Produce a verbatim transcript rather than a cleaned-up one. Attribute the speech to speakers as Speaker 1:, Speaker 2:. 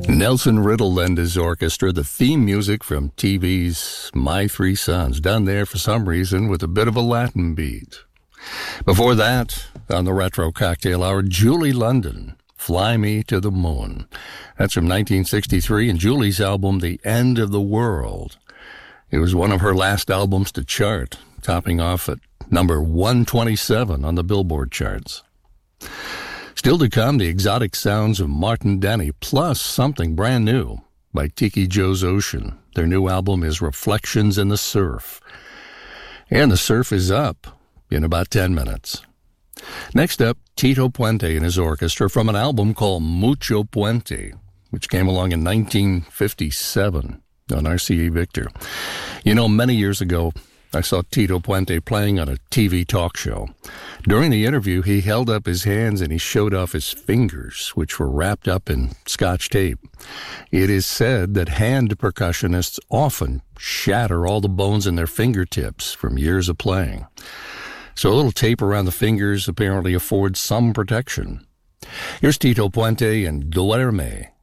Speaker 1: Nelson Riddle lent his orchestra the theme music from T V's My Three Sons, done there for some reason with a bit of a Latin beat. Before that, on the Retro Cocktail Hour, Julie London, Fly Me to the Moon. That's from nineteen sixty-three, and Julie's album, The End of the World. It was one of her last albums to chart, topping off at number one twenty-seven on the Billboard charts. Still to come, the exotic sounds of Martin Denny, plus something brand new by Tiki Joe's Ocean. Their new album is Reflections in the Surf. And the surf is up in about ten minutes. Next up, Tito Puente and his orchestra from an album called Mucho Puente, which came along in nineteen fifty-seven on R C A Victor. You know, many years ago, I saw Tito Puente playing on a T V talk show. During the interview, he held up his hands and he showed off his fingers, which were wrapped up in Scotch tape. It is said that hand percussionists often shatter all the bones in their fingertips from years of playing. So a little tape around the fingers apparently affords some protection. Here's Tito Puente and Duerme.